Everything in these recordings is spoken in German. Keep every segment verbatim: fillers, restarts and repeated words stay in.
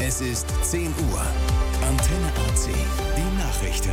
Es ist zehn Uhr. Antenne A C, die Nachrichten.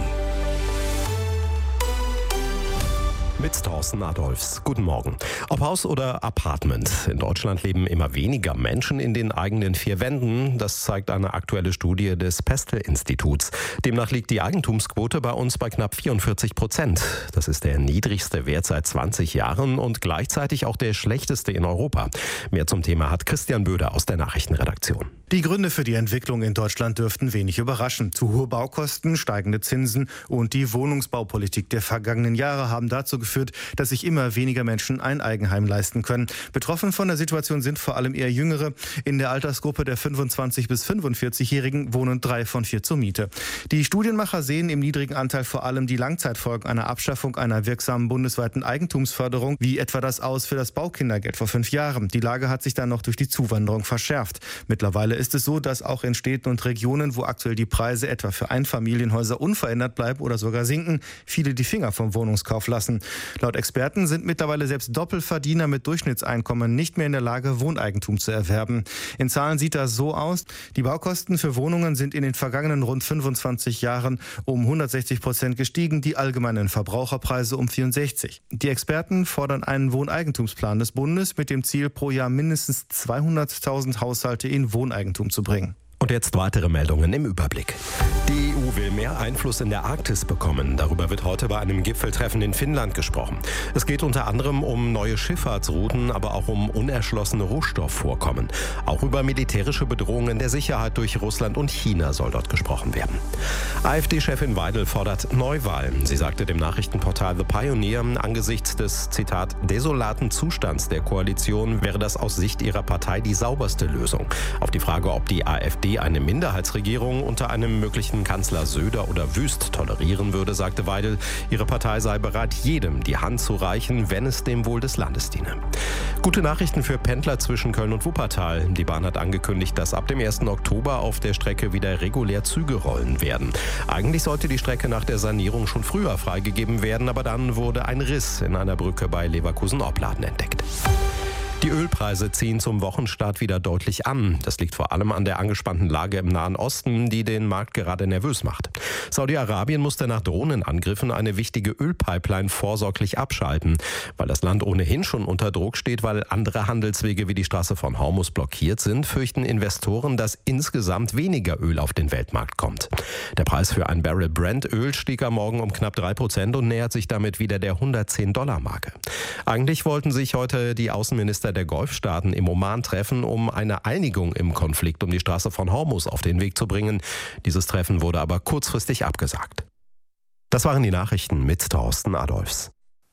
Mit Thorsten Adolfs. Guten Morgen. Ob Haus oder Apartment. In Deutschland leben immer weniger Menschen in den eigenen vier Wänden. Das zeigt eine aktuelle Studie des Pestel-Instituts. Demnach liegt die Eigentumsquote bei uns bei knapp vierundvierzig Prozent. Das ist der niedrigste Wert seit zwanzig Jahren und gleichzeitig auch der schlechteste in Europa. Mehr zum Thema hat Christian Böder aus der Nachrichtenredaktion. Die Gründe für die Entwicklung in Deutschland dürften wenig überraschen. Zu hohe Baukosten, steigende Zinsen und die Wohnungsbaupolitik der vergangenen Jahre haben dazu geführt, dass sich immer weniger Menschen ein Eigenheim leisten können. Betroffen von der Situation sind vor allem eher Jüngere. In der Altersgruppe der fünfundzwanzig- bis fünfundvierzig-Jährigen wohnen drei von vier zur Miete. Die Studienmacher sehen im niedrigen Anteil vor allem die Langzeitfolgen einer Abschaffung einer wirksamen bundesweiten Eigentumsförderung, wie etwa das Aus für das Baukindergeld vor fünf Jahren. Die Lage hat sich dann noch durch die Zuwanderung verschärft. Mittlerweile ist es so, dass auch in Städten und Regionen, wo aktuell die Preise etwa für Einfamilienhäuser unverändert bleiben oder sogar sinken, viele die Finger vom Wohnungskauf lassen. Laut Experten sind mittlerweile selbst Doppelverdiener mit Durchschnittseinkommen nicht mehr in der Lage, Wohneigentum zu erwerben. In Zahlen sieht das so aus: Die Baukosten für Wohnungen sind in den vergangenen rund fünfundzwanzig Jahren um hundertsechzig Prozent gestiegen, die allgemeinen Verbraucherpreise um vierundsechzig. Die Experten fordern einen Wohneigentumsplan des Bundes mit dem Ziel, pro Jahr mindestens zweihunderttausend Haushalte in Wohneigentum zu bringen. Und jetzt weitere Meldungen im Überblick. Die E U will mehr Einfluss in der Arktis bekommen. Darüber wird heute bei einem Gipfeltreffen in Finnland gesprochen. Es geht unter anderem um neue Schifffahrtsrouten, aber auch um unerschlossene Rohstoffvorkommen. Auch über militärische Bedrohungen der Sicherheit durch Russland und China soll dort gesprochen werden. AfD-Chefin Weidel fordert Neuwahlen. Sie sagte dem Nachrichtenportal The Pioneer, angesichts des, Zitat, desolaten Zustands der Koalition wäre das aus Sicht ihrer Partei die sauberste Lösung. Auf die Frage, ob die AfD eine Minderheitsregierung unter einem möglichen Kanzler Söder oder Wüst tolerieren würde, sagte Weidel, ihre Partei sei bereit, jedem die Hand zu reichen, wenn es dem Wohl des Landes diene. Gute Nachrichten für Pendler zwischen Köln und Wuppertal. Die Bahn hat angekündigt, dass ab dem ersten Oktober auf der Strecke wieder regulär Züge rollen werden. Eigentlich sollte die Strecke nach der Sanierung schon früher freigegeben werden, aber dann wurde ein Riss in einer Brücke bei Leverkusen-Opladen entdeckt. Die Ölpreise ziehen zum Wochenstart wieder deutlich an. Das liegt vor allem an der angespannten Lage im Nahen Osten, die den Markt gerade nervös macht. Saudi-Arabien musste nach Drohnenangriffen eine wichtige Ölpipeline vorsorglich abschalten. Weil das Land ohnehin schon unter Druck steht, weil andere Handelswege wie die Straße von Hormuz blockiert sind, fürchten Investoren, dass insgesamt weniger Öl auf den Weltmarkt kommt. Der Preis für ein Barrel Brent-Öl stieg am Morgen um knapp drei Prozent und nähert sich damit wieder der hundertzehn-Dollar-Marke. Eigentlich wollten sich heute die Außenminister der Golfstaaten im Oman treffen, um eine Einigung im Konflikt um die Straße von Hormuz auf den Weg zu bringen. Dieses Treffen wurde aber kurzfristig abgesagt. Das waren die Nachrichten mit Thorsten Adolfs.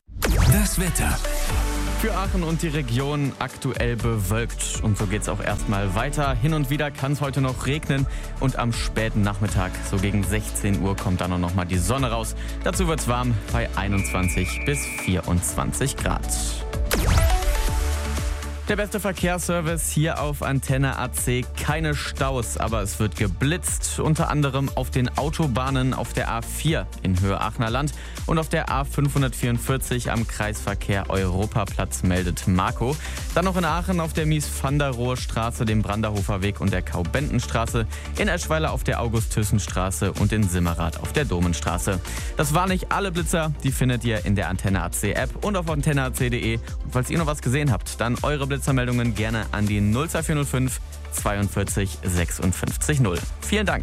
Das Wetter. Für Aachen und die Region aktuell bewölkt. Und so geht's auch erstmal weiter. Hin und wieder kann es heute noch regnen und am späten Nachmittag, so gegen sechzehn Uhr, kommt dann noch mal die Sonne raus. Dazu wird's warm bei einundzwanzig bis vierundzwanzig Grad. Der beste Verkehrsservice hier auf Antenne A C. Keine Staus, aber es wird geblitzt. Unter anderem auf den Autobahnen auf der A vier in Höhe Aachener Land und auf der A fünfhundertvierundvierzig am Kreisverkehr Europaplatz, meldet Marco. Dann noch in Aachen auf der Mies-van-der-Rohe-Straße, dem Branderhofer Weg und der Kaubentenstraße. In Eschweiler auf der August-Thyssen-Straße und in Simmerath auf der Domenstraße. Das waren nicht alle Blitzer. Die findet ihr in der Antenne A C App und auf antenne a c punkt de. Und falls ihr noch was gesehen habt, dann eure Blitzer Meldungen gerne an die null zwei vier null fünf zweiundvierzig sechsundfünfzig null. Vielen Dank.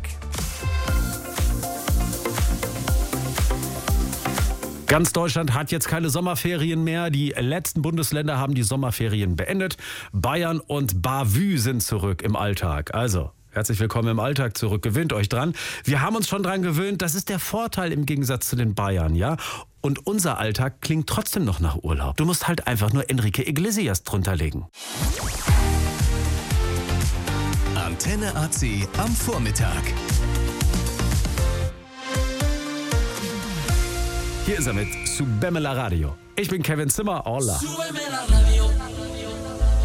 Ganz Deutschland hat jetzt keine Sommerferien mehr. Die letzten Bundesländer haben die Sommerferien beendet. Bayern und Bavü sind zurück im Alltag. Also, herzlich willkommen im Alltag zurück. Gewöhnt euch dran. Wir haben uns schon dran gewöhnt. Das ist der Vorteil im Gegensatz zu den Bayern, ja? Und unser Alltag klingt trotzdem noch nach Urlaub. Du musst halt einfach nur Enrique Iglesias drunter legen. Antenne A C am Vormittag. Hier ist er mit Subeme la Radio. Ich bin Kevin Zimmer. Hola.